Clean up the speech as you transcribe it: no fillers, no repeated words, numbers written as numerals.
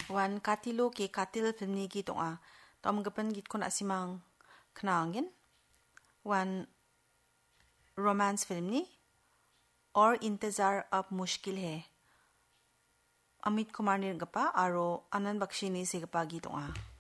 Wan katilo ke katil film ni gitu Tom gapan git ko na simang knangin. Wan romance film ni और इंतजार अब मुश्किल है अमित कुमार निर्गपा आरो आनंद बख्शी ने से गपा गीतों